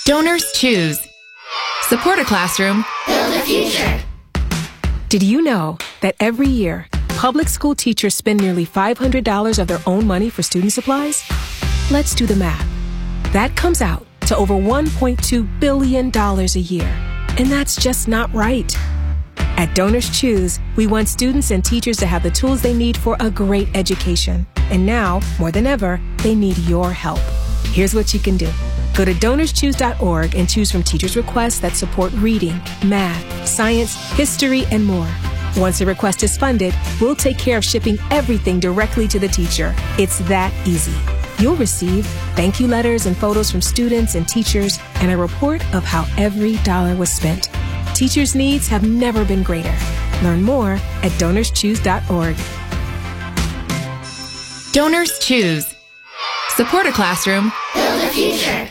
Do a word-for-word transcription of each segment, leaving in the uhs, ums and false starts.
Donors choose. Support a classroom. Build a future. Did you know that every year, public school teachers spend nearly five hundred dollars of their own money for student supplies? Let's do the math. That comes out to over one point two billion dollars a year. And that's just not right. At Donors Choose, we want students and teachers to have the tools they need for a great education. And now, more than ever, they need your help. Here's what you can do. Go to donors choose dot org and choose from teachers' requests that support reading, math, science, history, and more. Once a request is funded, we'll take care of shipping everything directly to the teacher. It's that easy. You'll receive thank you letters and photos from students and teachers and a report of how every dollar was spent. Teachers' needs have never been greater. Learn more at donors choose dot org. Donors choose. Support a classroom. Build a future.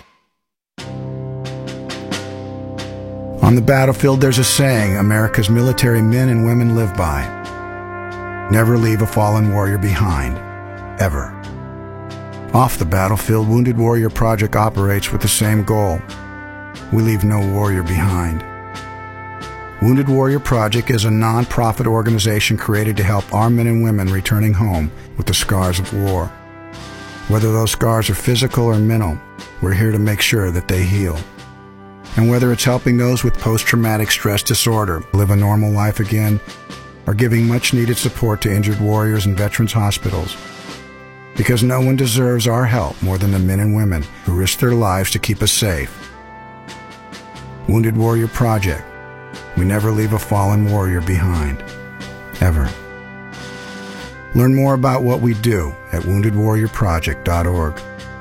On the battlefield, there's a saying America's military men and women live by. Never leave a fallen warrior behind. Ever. Off the battlefield, Wounded Warrior Project operates with the same goal. We leave no warrior behind. Wounded Warrior Project is a non-profit organization created to help our men and women returning home with the scars of war. Whether those scars are physical or mental, we're here to make sure that they heal. And whether it's helping those with post-traumatic stress disorder live a normal life again, or giving much-needed support to injured warriors in veterans' hospitals. Because no one deserves our help more than the men and women who risk their lives to keep us safe. Wounded Warrior Project. We never leave a fallen warrior behind. Ever. Learn more about what we do at wounded warrior project dot org.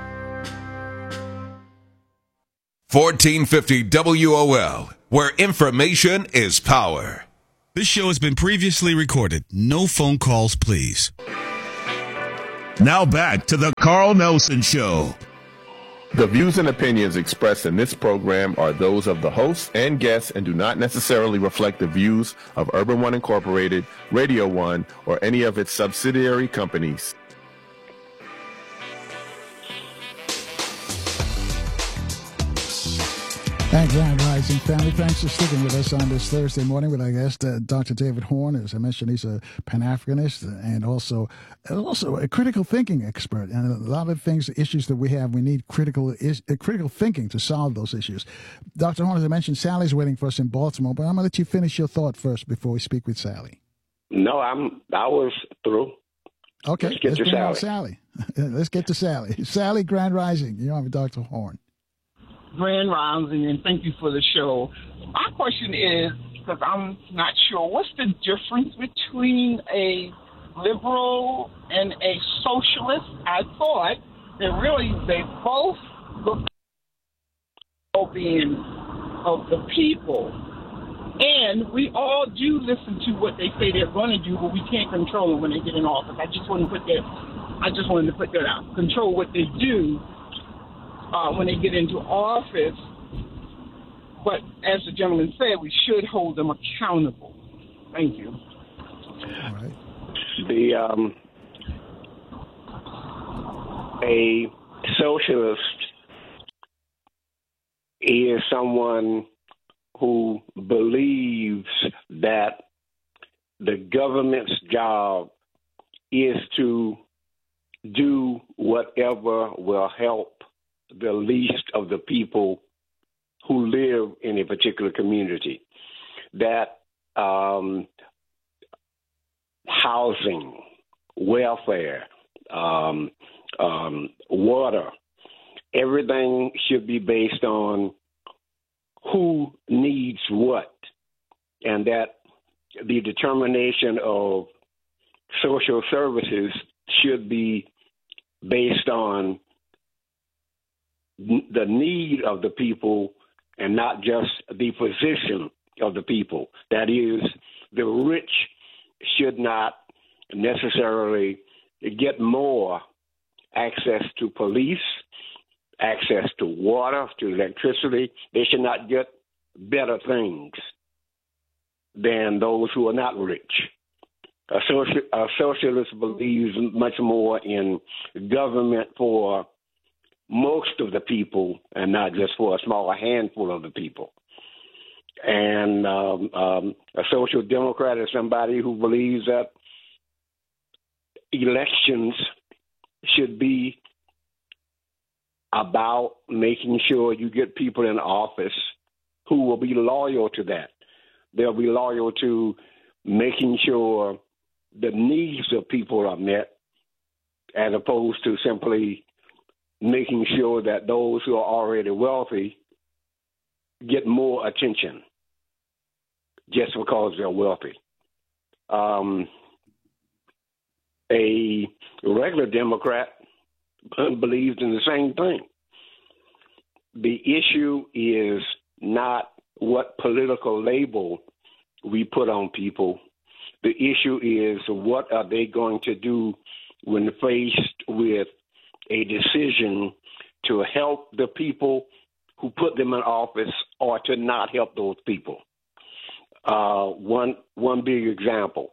fourteen fifty W O L, where information is power. This show has been previously recorded. No phone calls, please. Now back to the Carl Nelson Show. The views and opinions expressed in this program are those of the hosts and guests and do not necessarily reflect the views of Urban One Incorporated, Radio One, or any of its subsidiary companies. Thank Grand Rising family. Thanks for sticking with us on this Thursday morning with our guest, uh, Doctor David Horn. As I mentioned, he's a Pan-Africanist and also also a critical thinking expert. And a lot of things, issues that we have, we need critical is, uh, critical thinking to solve those issues. Doctor Horn, as I mentioned, Sally's waiting for us in Baltimore, but I'm going to let you finish your thought first before we speak with Sally. No, I'm. I was through. Okay, let's get let's to bring Sally. on Sally. Let's get to Sally. Sally, Grand Rising. You're on with Doctor Horn. Grand Rising, and thank you for the show. My question is, because I'm not sure, what's the difference between a liberal and a socialist? I thought that really they both look at being of the people. And we all do listen to what they say they're going to do, but we can't control them when they get in office. I just want to put that, I just wanted to put that out. Control what they do Uh, when they get into office, but as the gentleman said, we should hold them accountable. Thank you. All right. The um, a socialist is someone who believes that the government's job is to do whatever will help the least of the people who live in a particular community. That um, housing, welfare, um, um, water, everything should be based on who needs what, and that the determination of social services should be based on the need of the people and not just the position of the people. That is, the rich should not necessarily get more access to police, access to water, to electricity. They should not get better things than those who are not rich. A, social, a socialist believes much more in government for most of the people and not just for a smaller handful of the people. And um, um, a social democrat is somebody who believes that elections should be about making sure you get people in office who will be loyal to that. They'll be loyal to making sure the needs of people are met, as opposed to simply making sure that those who are already wealthy get more attention just because they're wealthy. Um, a regular Democrat believes in the same thing. The issue is not what political label we put on people. The issue is what are they going to do when faced with a decision to help the people who put them in office or to not help those people. Uh, one one big example.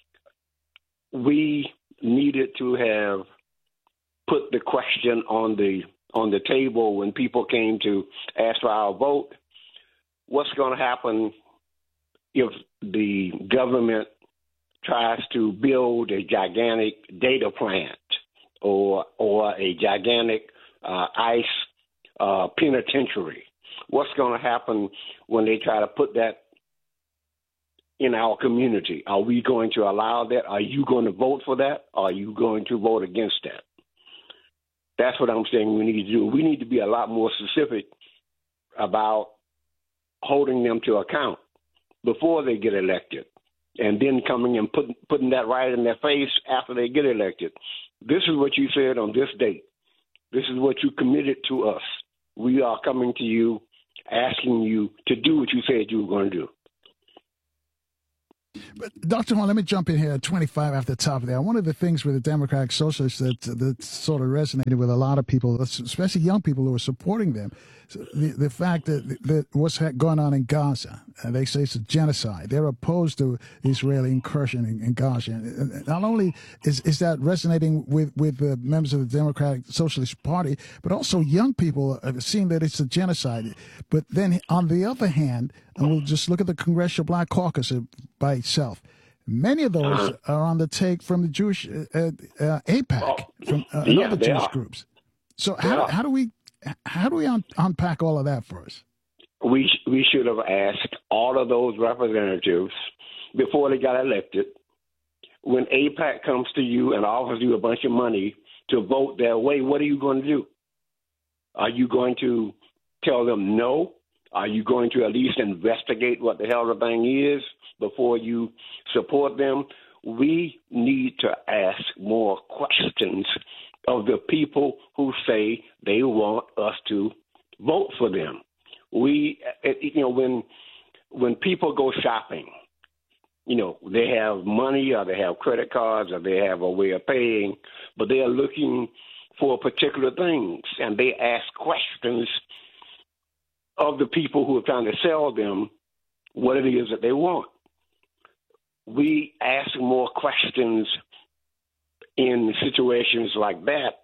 We needed to have put the question on the on the table when people came to ask for our vote. What's going to happen if the government tries to build a gigantic data plant or or a gigantic uh, ICE uh, penitentiary? What's going to happen when they try to put that in our community? Are we going to allow that? Are you going to vote for that? Are you going to vote against that? That's what I'm saying we need to do. We need to be a lot more specific about holding them to account before they get elected, and then coming and put, putting that right in their face after they get elected. This is what you said on this date. This is what you committed to us. We are coming to you, asking you to do what you said you were going to do. But Doctor Horne, let me jump in here at twenty-five after the top of there. One of the things with the Democratic Socialists that that sort of resonated with a lot of people, especially young people who are supporting them, so the, the fact that, that what's going on in Gaza, uh, they say it's a genocide. They're opposed to the Israeli incursion in, in Gaza. And not only is, is that resonating with, with the members of the Democratic Socialist Party, but also young people are seeing that it's a genocide. But then on the other hand, and we'll just look at the Congressional Black Caucus by itself. Many of those are on the take from the Jewish uh, uh, AIPAC, from uh, yeah, other Jewish are. groups. So how, how do we how do we un- unpack all of that for us? We we should have asked all of those representatives before they got elected. When AIPAC comes to you and offers you a bunch of money to vote their way, what are you going to do? Are you going to tell them no? Are you going to at least investigate what the hell the thing is before you support them? We need to ask more questions of the people who say they want us to vote for them. We, you know, when when people go shopping, you know, they have money or they have credit cards or they have a way of paying, but they are looking for particular things, and they ask questions of the people who are trying to sell them what it is that they want. We ask more questions in situations like that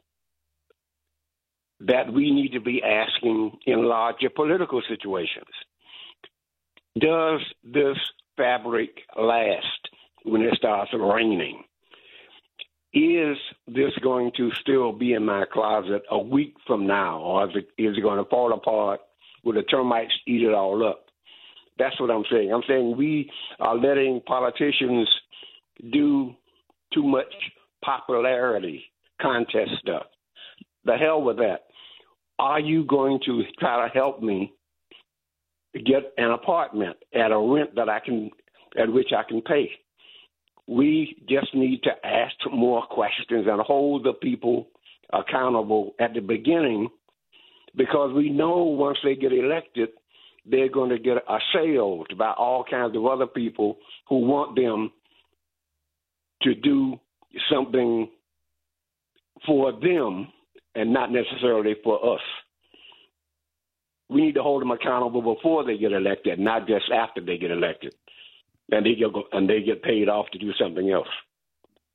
that we need to be asking in larger political situations. Does this fabric last when it starts raining? Is this going to still be in my closet a week from now, or is it, is it going to fall apart will the termites eat it all up? That's what I'm saying. I'm saying we are letting politicians do too much popularity contest stuff. The hell with that. Are you going to try to help me get an apartment at a rent that I can, at which I can pay? We just need to ask more questions and hold the people accountable at the beginning, because we know once they get elected, they're going to get assailed by all kinds of other people who want them to do something for them and not necessarily for us. We need to hold them accountable before they get elected, not just after they get elected, and they get and they get paid off to do something else.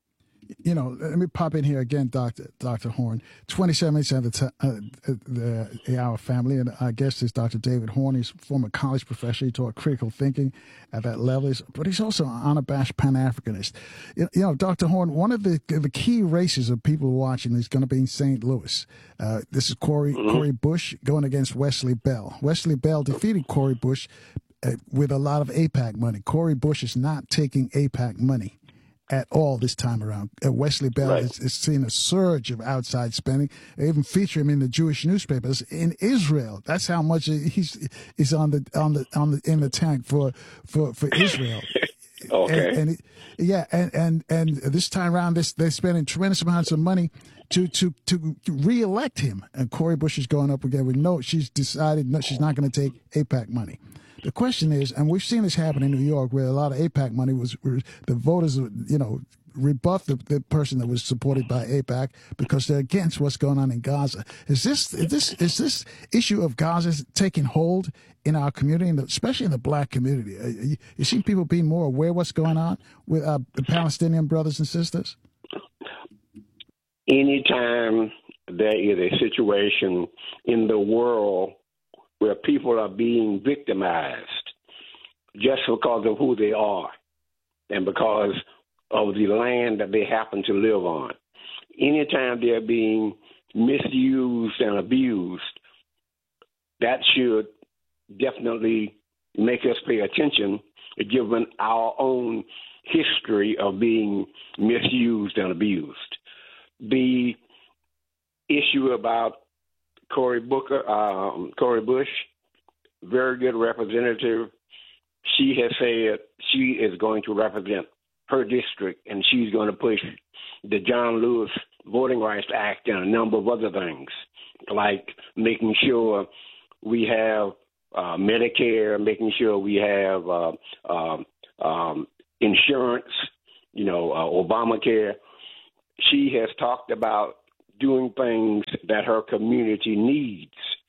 you know, let me pop in here again, Doctor Doctor Horne. twenty-seven minutes at the, t- uh, the, the Hour family, and our guest is Doctor David Horne. He's a former college professor. He taught critical thinking at that level, he's, but he's also an unabashed Pan-Africanist. You, you know, Doctor Horne, one of the the key races of people watching is going to be in Saint Louis. Uh, this is Cori, mm-hmm. Cori Bush going against Wesley Bell. Wesley Bell defeated Cori Bush uh, with a lot of AIPAC money. Cori Bush is not taking AIPAC money at all this time around. Uh, Wesley Bell right. is, is seeing a surge of outside spending. They even feature him in the Jewish newspapers in Israel. That's how much he's is on the on the on the in the tank for for for Israel. Okay. And, and it, yeah, and, and and this time around, this they're spending tremendous amounts of money to to to reelect him. And Cori Bush is going up again with no. She's decided no, she's not going to take AIPAC money. The question is, and we've seen this happen in New York, where a lot of AIPAC money was, the voters, you know, rebuffed the, the person that was supported by AIPAC because they're against what's going on in Gaza. Is this is this is this issue of Gaza taking hold in our community, and especially in the black community? Uh, you, you see people being more aware of what's going on with uh, the Palestinian brothers and sisters? Anytime there is a situation in the world where people are being victimized just because of who they are and because of the land that they happen to live on. Anytime they're being misused and abused, that should definitely make us pay attention, given our own history of being misused and abused. The issue about Cori Booker, um, Cori Bush, very good representative. She has said she is going to represent her district, and she's going to push the John Lewis Voting Rights Act and a number of other things, like making sure we have uh, Medicare, making sure we have uh, um, um, insurance, you know, uh, Obamacare. She has talked about doing things that her community needs.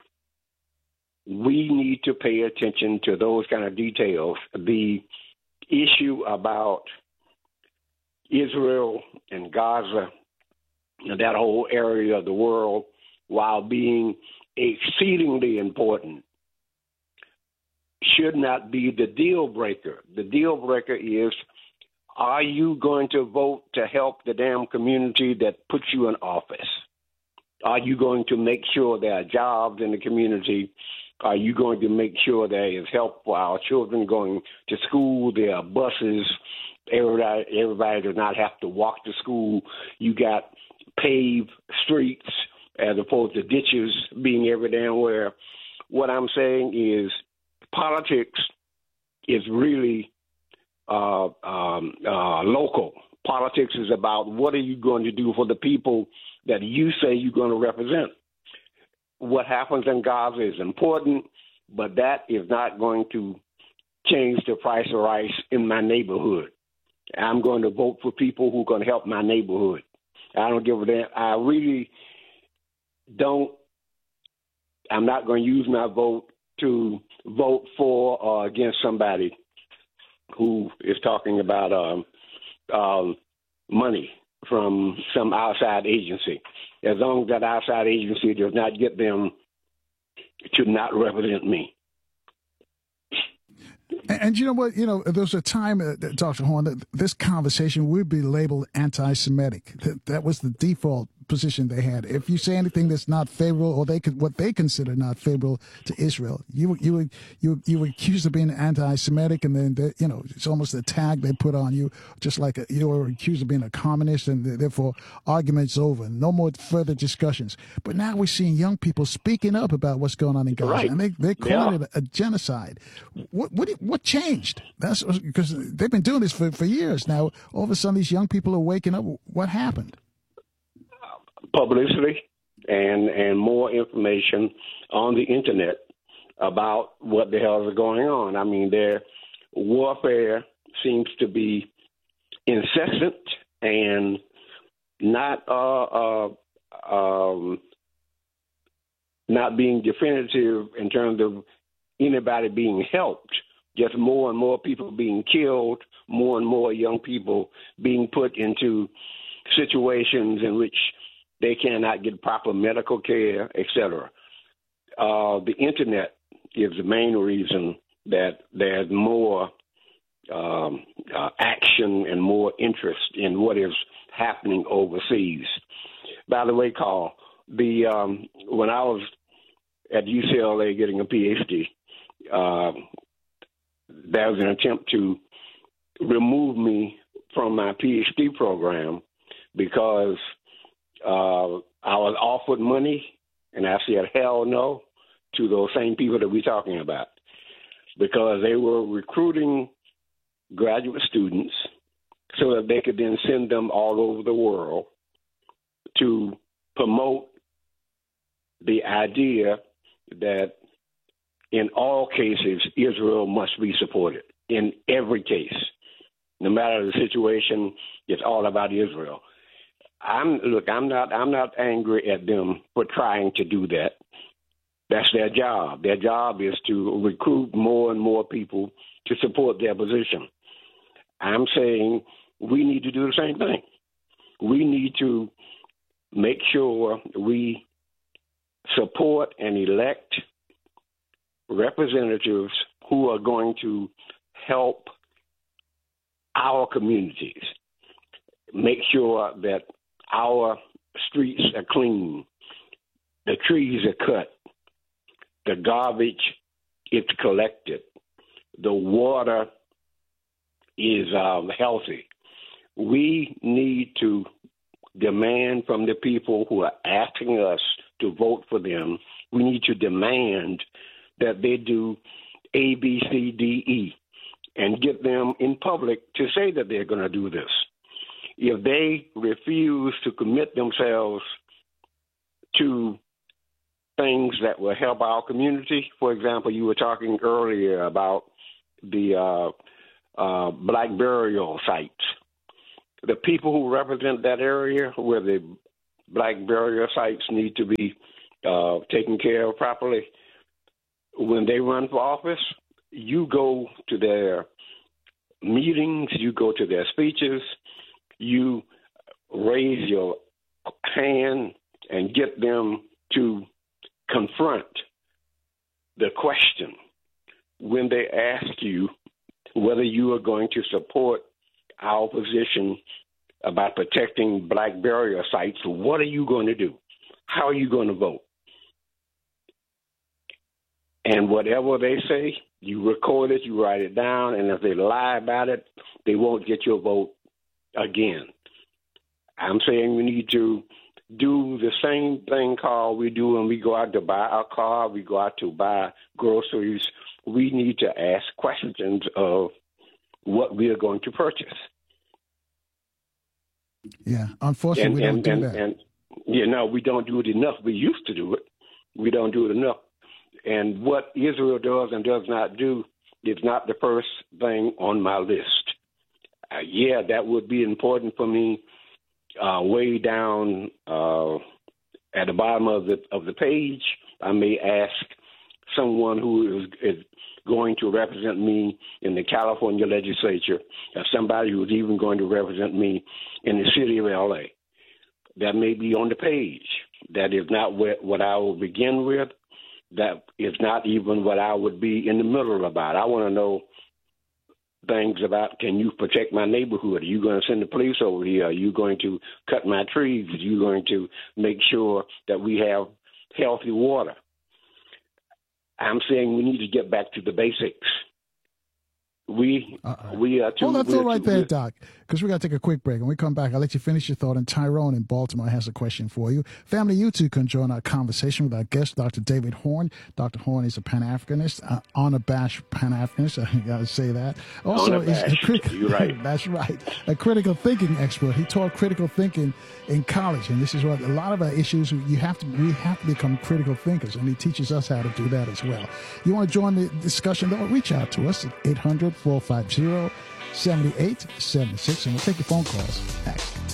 We need to pay attention to those kind of details. The issue about Israel and Gaza and that whole area of the world, while being exceedingly important, should not be the deal breaker. The deal breaker is, are you going to vote to help the damn community that puts you in office? Are you going to make sure there are jobs in the community? Are you going to make sure there is help for our children going to school? There are buses. Everybody, everybody does not have to walk to school. You got paved streets as opposed to ditches being every damn where. What I'm saying is politics is really uh, um, uh, local. Politics is about what are you going to do for the people that you say you're going to represent. What happens in Gaza is important, but that is not going to change the price of rice in my neighborhood. I'm going to vote for people who are going to help my neighborhood. I don't give a damn. I really don't. I'm not going to use my vote to vote for or against somebody who is talking about um, um, money from some outside agency. As long as that outside agency does not get them to not represent me. And, and you know what? You know, there's a time, uh, Doctor Horne, that this conversation would be labeled anti-Semitic. That, that was the default position they had. If you say anything that's not favorable, or they could what they consider not favorable to Israel, you you would you you were accused of being anti-Semitic, and then they, you know it's almost a tag they put on you, just like a, you were accused of being a communist, and therefore arguments over, no more further discussions. But now we're seeing young people speaking up about what's going on in Gaza, right. and they they're calling yeah. it a, a genocide. What what what changed? That's because they've been doing this for for years now. All of a sudden, these young people are waking up. What happened? Publicity and and more information on the internet about what the hell is going on. I mean, their warfare seems to be incessant and not uh, uh, um, not being definitive in terms of anybody being helped. Just more and more people being killed, more and more young people being put into situations in which they cannot get proper medical care, et cetera. Uh, the internet is the main reason that there's more um, uh, action and more interest in what is happening overseas. By the way, Carl, the um, when I was at U C L A getting a P H D, uh, there was an attempt to remove me from my P H D program because uh, I was offered money, and I said, hell no, to those same people that we're talking about, because they were recruiting graduate students so that they could then send them all over the world to promote the idea that in all cases, Israel must be supported. In every case, no matter the situation, it's all about Israel. I'm look. I'm not. I'm not angry at them for trying to do that. That's their job. Their job is to recruit more and more people to support their position. I'm saying we need to do the same thing. We need to make sure we support and elect representatives who are going to help our communities, make sure that our streets are clean, the trees are cut, the garbage is collected, the water is um, healthy. We need to demand from the people who are asking us to vote for them, we need to demand that they do A, B, C, D, E, and get them in public to say that they're going to do this. If they refuse to commit themselves to things that will help our community, for example, you were talking earlier about the uh, uh, black burial sites. The people who represent that area where the black burial sites need to be uh, taken care of properly, when they run for office, you go to their meetings, you go to their speeches, you raise your hand and get them to confront the question when they ask you whether you are going to support our position about protecting black burial sites. What are you going to do? How are you going to vote? And whatever they say, you record it, you write it down, and if they lie about it, they won't get your vote again. I'm saying we need to do the same thing, Carl, we do when we go out to buy our car, we go out to buy groceries. We need to ask questions of what we are going to purchase. Yeah, unfortunately, and, we don't and, do and, that. And, you know, we don't do it enough. We used to do it. We don't do it enough. And what Israel does and does not do is not the first thing on my list. Uh, yeah, that would be important for me uh, way down uh, at the bottom of the of the page. I may ask someone who is, is going to represent me in the California legislature, or somebody who is even going to represent me in the city of L A. That may be on the page. That is not what, what I will begin with. That is not even what I would be in the middle about. I want to know things about, can you protect my neighborhood? Are you going to send the police over here? Are you going to cut my trees? Are you going to make sure that we have healthy water? I'm saying we need to get back to the basics. We Uh-oh. we are too. Hold that thought right too, there, Doc, because we got to take a quick break. When we come back, I'll let you finish your thought. And Tyrone in Baltimore has a question for you. Family, you two can join our conversation with our guest, Doctor David Horn. Doctor Horn is a Pan-Africanist, uh, unabashed Pan-Africanist. I got to say that. Also, is a crit- You're right. That's right. A critical thinking expert. He taught critical thinking in college, and this is what a lot of our issues. You have to we have to become critical thinkers, and he teaches us how to do that as well. You want to join the discussion? Don't reach out to us at eight hundred, four five zero, seven eight seven six, and we'll take your phone calls next.